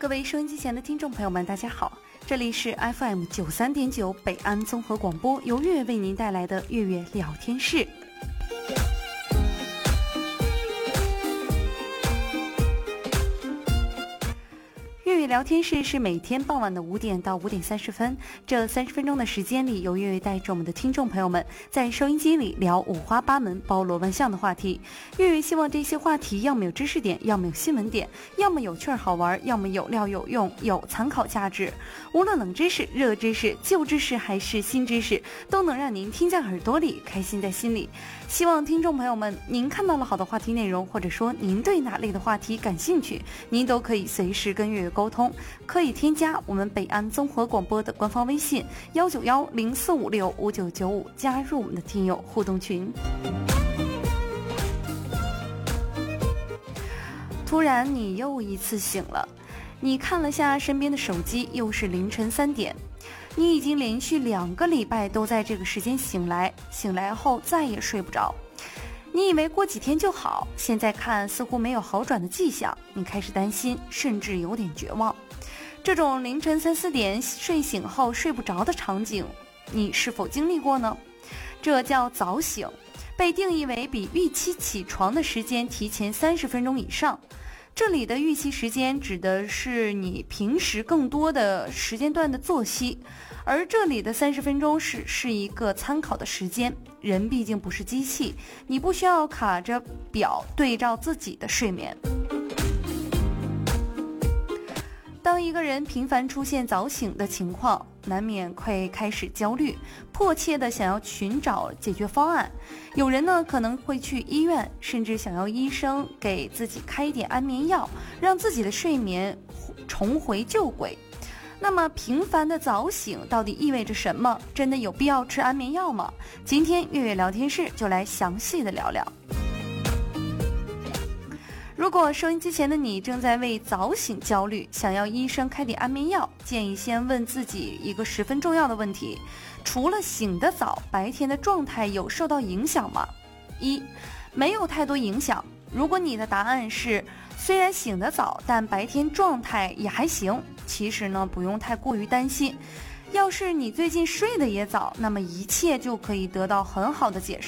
各位收音机前的听众朋友们，大家好，这里是 FM93.9 北安综合广播，由月为您带来的月月聊天室。月月聊天室是每天傍晚的5点到5点30分，这30分钟的时间里，由月月带着我们的听众朋友们在收音机里聊五花八门、包罗万象的话题。月月希望这些话题要么有知识点，要么有新闻点，要么有趣儿好玩，要么有料有用，有参考价值。无论冷知识、热知识、旧知识还是新知识，都能让您听在耳朵里，开心在心里。希望听众朋友们，您看到了好的话题内容，或者说您对哪类的话题感兴趣，您都可以随时跟月月沟通，可以添加我们北安综合广播的官方微信19104565995，加入我们的听友互动群。突然你又一次醒了，你看了下身边的手机，又是凌晨3点，你已经连续2个礼拜都在这个时间醒来，醒来后再也睡不着。你以为过几天就好，现在看似乎没有好转的迹象，你开始担心，甚至有点绝望。这种凌晨3、4点睡醒后睡不着的场景，你是否经历过呢？这叫早醒，被定义为比预期起床的时间提前30分钟以上。这里的预期时间指的是你平时更多的时间段的作息，而这里的30分钟是一个参考的时间。人毕竟不是机器，你不需要卡着表对照自己的睡眠。当一个人频繁出现早醒的情况，难免会开始焦虑，迫切的想要寻找解决方案。有人呢可能会去医院，甚至想要医生给自己开一点安眠药，让自己的睡眠重回旧轨。那么频繁的早醒到底意味着什么？真的有必要吃安眠药吗？今天月月聊天室就来详细的聊聊。如果收音机前的你正在为早醒焦虑，想要医生开点安眠药，建议先问自己一个十分重要的问题：除了醒得早，白天的状态有受到影响吗？1. 没有太多影响。如果你的答案是虽然醒得早，但白天状态也还行，其实呢不用太过于担心。要是你最近睡得也早，那么一切就可以得到很好的解释。